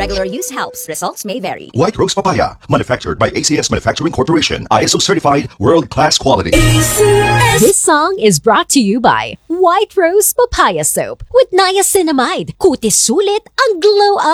regular use helps. Results may vary. White Rose Papaya, manufactured by ACS Manufacturing Corporation. ISO certified, world-class quality. This song is brought to you by White Rose Papaya Soap with niacinamide. Kutis sulit ang glow up.